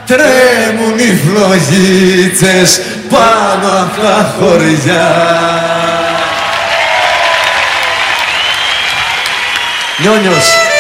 τρέμουν οι φλογίτσες πάνω απ' τα χωριά. Νιόνιος.